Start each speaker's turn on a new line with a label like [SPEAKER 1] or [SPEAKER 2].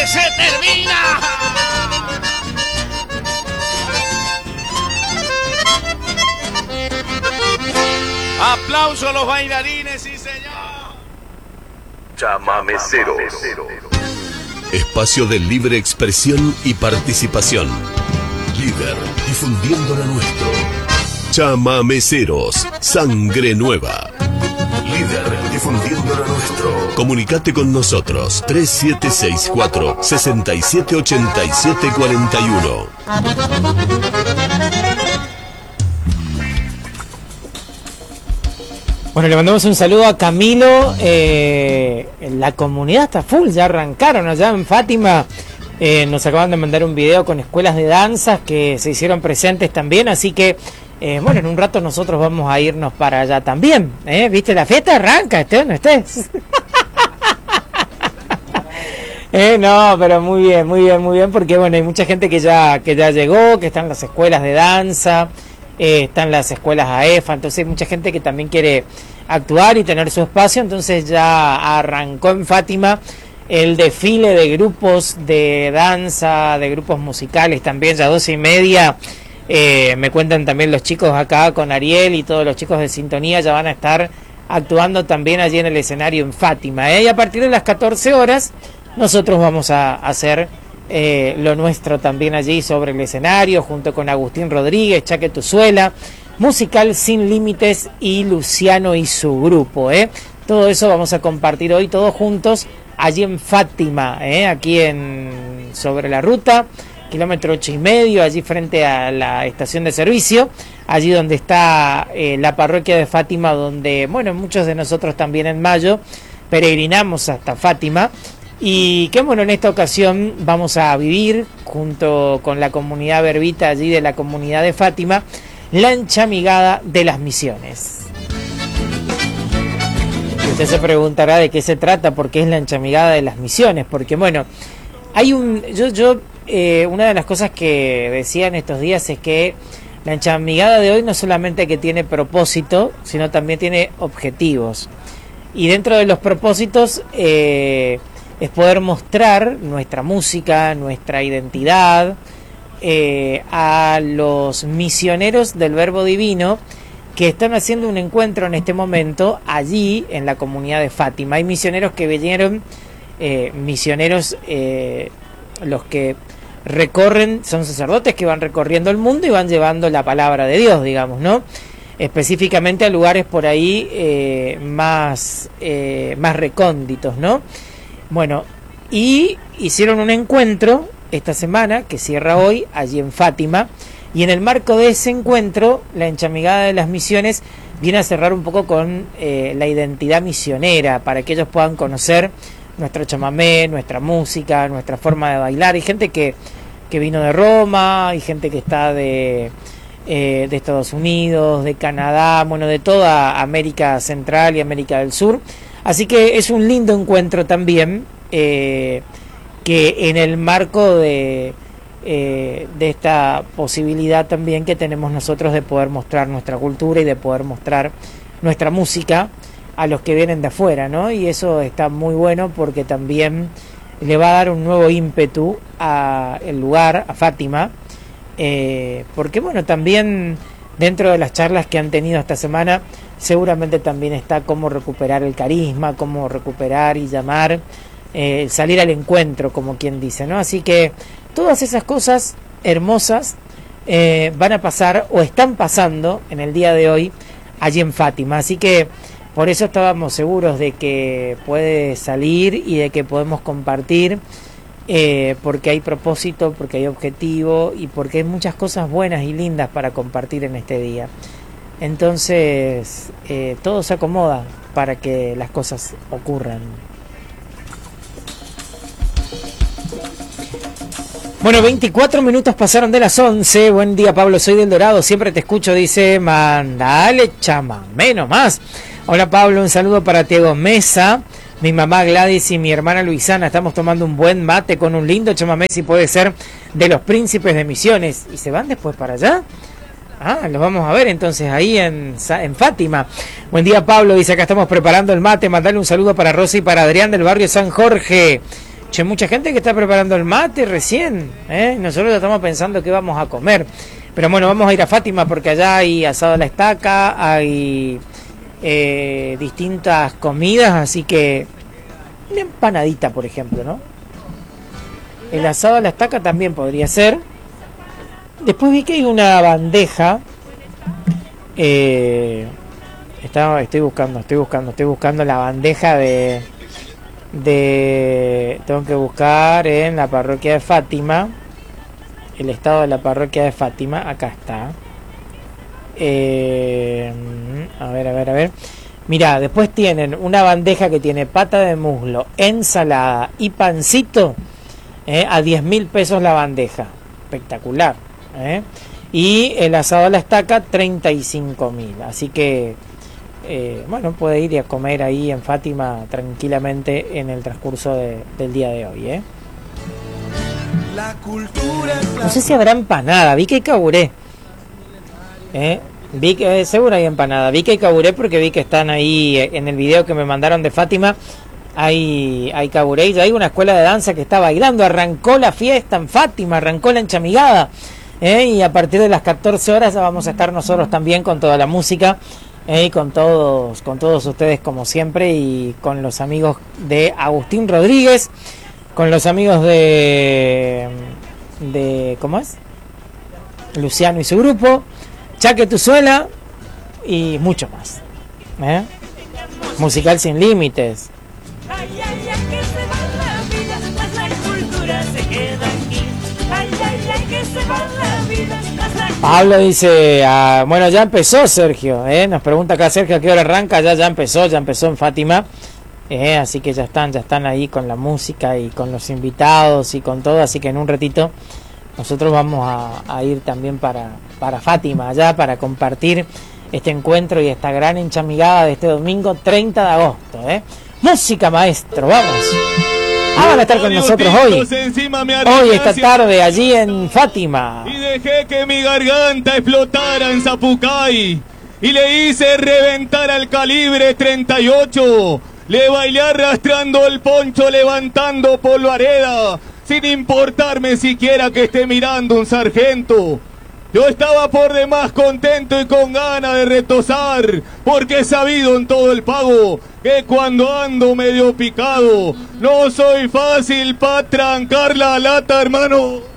[SPEAKER 1] que se termina. Aplauso a los bailarines, sí señor.
[SPEAKER 2] Chamameceros.
[SPEAKER 3] Espacio de libre expresión y participación. Líder, difundiendo lo nuestro. Chamameceros, sangre nueva. Líder, difundiendo lo nuestro. Comunicate con nosotros, 3764-678741.
[SPEAKER 4] Bueno, le mandamos un saludo a Camilo. La comunidad está full, ya arrancaron allá en Fátima. Nos acaban de mandar un video con escuelas de danzas que se hicieron presentes también, así que bueno, en un rato nosotros vamos a irnos para allá también. ¿Viste? La fiesta arranca, ¿no estés? No, pero muy bien, porque bueno, hay mucha gente que ya llegó, que están en las escuelas de danza, están las escuelas AEFA, entonces hay mucha gente que también quiere actuar y tener su espacio, entonces ya arrancó en Fátima el desfile de grupos de danza, de grupos musicales también, ya 12:30. Me cuentan también los chicos acá con Ariel y todos los chicos de Sintonía ya van a estar actuando también allí en el escenario en Fátima, y a partir de las 14 horas nosotros vamos a hacer lo nuestro también allí sobre el escenario, junto con Agustín Rodríguez, Chaque Tuzuela, Musical Sin Límites y Luciano y su grupo. Todo eso vamos a compartir hoy todos juntos allí en Fátima, aquí sobre la ruta, kilómetro 8,5, allí frente a la estación de servicio, allí donde está la parroquia de Fátima, donde, bueno, muchos de nosotros también en mayo peregrinamos hasta Fátima. Y que bueno, en esta ocasión vamos a vivir junto con la comunidad verbita allí de la comunidad de Fátima, la enchamigada de las misiones. Y usted se preguntará de qué se trata, por qué es la enchamigada de las misiones, porque bueno, hay una de las cosas que decía en estos días es que la enchamigada de hoy no solamente que tiene propósito, sino también tiene objetivos. Y dentro de los propósitos es poder mostrar nuestra música, nuestra identidad a los misioneros del Verbo Divino que están haciendo un encuentro en este momento allí en la comunidad de Fátima. Hay misioneros que vinieron, los que recorren, son sacerdotes que van recorriendo el mundo y van llevando la palabra de Dios, digamos, ¿no? Específicamente a lugares por ahí más recónditos, ¿no? Bueno, y hicieron un encuentro esta semana, que cierra hoy, allí en Fátima, y en el marco de ese encuentro, la enchamigada de las misiones viene a cerrar un poco con la identidad misionera, para que ellos puedan conocer nuestro chamamé, nuestra música, nuestra forma de bailar. Hay gente que vino de Roma, hay gente que está de Estados Unidos, de Canadá, bueno, de toda América Central y América del Sur. Así que es un lindo encuentro también, que en el marco de esta posibilidad también que tenemos nosotros de poder mostrar nuestra cultura y de poder mostrar nuestra música a los que vienen de afuera, ¿no? Y eso está muy bueno porque también le va a dar un nuevo ímpetu a el lugar, a Fátima, porque bueno, también dentro de las charlas que han tenido esta semana seguramente también está cómo recuperar el carisma, cómo recuperar y llamar, salir al encuentro, como quien dice, ¿no? Así que todas esas cosas hermosas van a pasar o están pasando en el día de hoy allí en Fátima, así que por eso estábamos seguros de que puede salir y de que podemos compartir, porque hay propósito, porque hay objetivo y porque hay muchas cosas buenas y lindas para compartir en este día. Entonces todo se acomoda para que las cosas ocurran. Bueno, 24 minutos pasaron de las 11. Buen día, Pablo, soy del Dorado, siempre te escucho, dice, mandale chamamé nomás. Hola, Pablo, un saludo para Diego Mesa, mi mamá Gladys y mi hermana Luisana. Estamos tomando un buen mate con un lindo chamamé, si puede ser, de los Príncipes de Misiones. ¿Y se van después para allá? Ah, los vamos a ver entonces ahí en Fátima. Buen día, Pablo, dice, acá estamos preparando el mate. Mandale un saludo para Rosa y para Adrián del barrio San Jorge, Che, mucha gente que está preparando el mate recién, ¿eh? Nosotros ya estamos pensando qué vamos a comer. Pero bueno, vamos a ir a Fátima porque allá hay asado a la estaca, hay distintas comidas, así que una empanadita, por ejemplo, ¿no? El asado a la estaca también podría ser. Después vi que hay una bandeja. Estoy buscando la bandeja de tengo que buscar en la parroquia de Fátima. El estado de la parroquia de Fátima, acá está. A ver. Mirá, después tienen una bandeja que tiene pata de muslo, ensalada y pancito, a 10.000 pesos la bandeja. Espectacular. Y el asado a la estaca, 35.000. Así que, bueno, puede ir a comer ahí en Fátima tranquilamente en el transcurso del día de hoy, No sé si habrá empanada, vi que hay caburé. Vi que seguro hay empanada, vi que hay caburé porque vi que están ahí en el video que me mandaron de Fátima. Hay caburé y hay una escuela de danza que está bailando. Arrancó la fiesta en Fátima, arrancó la enchamigada. Y a partir de las 14 horas vamos a estar nosotros también con toda la música. Y con todos ustedes como siempre, y con los amigos de Agustín Rodríguez, con los amigos de ¿cómo es? Luciano y su grupo, Chaque Tuzuela y mucho más. Musical sin límites.
[SPEAKER 2] Ay, ay, ay, que se va la vida, más la cultura se queda aquí. Ay, ay, ay, que se va la vida, más la cultura.
[SPEAKER 4] Pablo dice, bueno, ya empezó Sergio, nos pregunta acá Sergio a qué hora arranca. Ya empezó en Fátima, así que ya están ahí con la música y con los invitados y con todo, así que en un ratito nosotros vamos a ir también para Fátima, allá para compartir este encuentro y esta gran enchamigada de este domingo 30 de agosto. Música, maestro, vamos. Van a estar con nosotros hoy, esta tarde, allí en Fátima.
[SPEAKER 5] Y dejé que mi garganta explotara en Zapucay, y le hice reventar al calibre 38. Le bailé arrastrando el poncho, levantando polvareda, sin importarme siquiera que esté mirando un sargento. Yo estaba por demás contento y con ganas de retosar, porque he sabido en todo el pago que cuando ando medio picado, no soy fácil pa' trancar la lata, hermano.